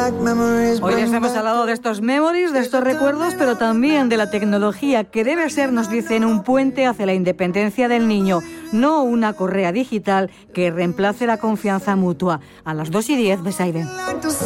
Hoy les hemos hablado de estos memories, de estos recuerdos, pero también de la tecnología que debe ser, nos dicen, un puente hacia la independencia del niño, no una correa digital que reemplace la confianza mutua. A las 2:10, Besaide.